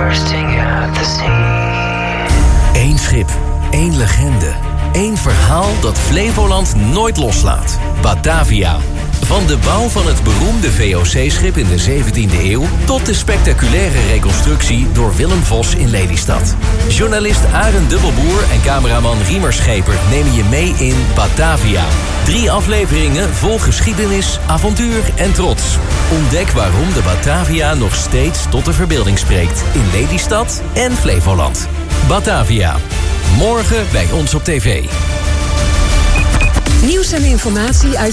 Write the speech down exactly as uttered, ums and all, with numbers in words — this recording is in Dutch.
bursting at the seams. Eén schip, één legende, één verhaal dat Flevoland nooit loslaat. Batavia. Van de bouw van het beroemde V O C-schip in de zeventiende eeuw... tot de spectaculaire reconstructie door Willem Vos in Lelystad. Journalist Arend Dubbelboer en cameraman Riemer Scheper nemen je mee in Batavia. Drie afleveringen vol geschiedenis, avontuur en trots. Ontdek waarom de Batavia nog steeds tot de verbeelding spreekt... in Lelystad en Flevoland. Batavia. Morgen bij ons op tv. Nieuws en informatie uit